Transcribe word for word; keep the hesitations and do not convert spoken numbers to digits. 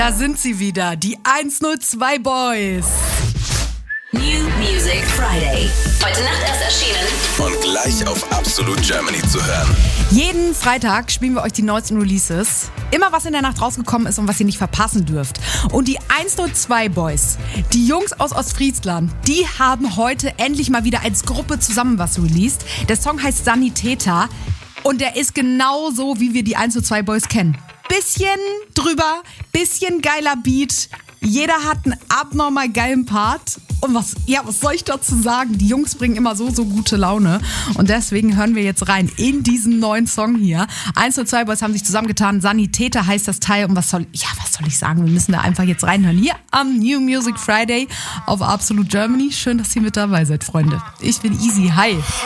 Da sind sie wieder, die hundertzwei Boys. New Music Friday. Heute Nacht erst erschienen. Und gleich auf Absolute Germany zu hören. Jeden Freitag spielen wir euch die neuesten Releases. Immer was in der Nacht rausgekommen ist und was ihr nicht verpassen dürft. Und die hundertzwei Boys, die Jungs aus Ostfriesland, die haben heute endlich mal wieder als Gruppe zusammen was released. Der Song heißt Sanitäter und der ist genauso, wie wir die hundertzwei Boys kennen. Bisschen drüber, bisschen geiler Beat. Jeder hat einen abnormal geilen Part. Und was, ja, was soll ich dazu sagen? Die Jungs bringen immer so, so gute Laune. Und deswegen hören wir jetzt rein in diesen neuen Song hier. hundertzwei Boys haben sich zusammengetan. Sanitäter heißt das Teil. Und was soll, ja, was soll ich sagen? Wir müssen da einfach jetzt reinhören. Hier am New Music Friday auf Absolute Germany. Schön, dass ihr mit dabei seid, Freunde. Ich bin Easy. Hi.